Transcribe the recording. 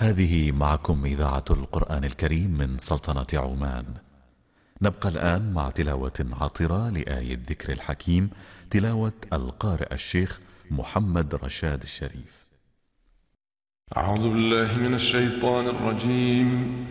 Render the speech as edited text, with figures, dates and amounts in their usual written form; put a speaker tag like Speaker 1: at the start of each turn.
Speaker 1: هذه معكم إذاعة القرآن الكريم من سلطنة عمان. نبقى الآن مع تلاوة عطرة لآية ذكر الحكيم، تلاوة القارئ الشيخ محمد رشاد الشريف.
Speaker 2: أعوذ بالله من الشيطان الرجيم.